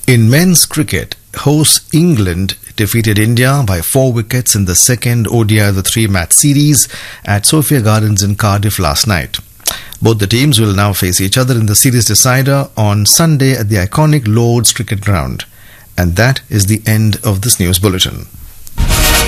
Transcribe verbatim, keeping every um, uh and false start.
In men's cricket, hosts England defeated India by four wickets in the second O D I of the three-match series at Sophia Gardens in Cardiff last night. Both the teams will now face each other in the series decider on Sunday at the iconic Lord's Cricket Ground. And that is the end of this news bulletin.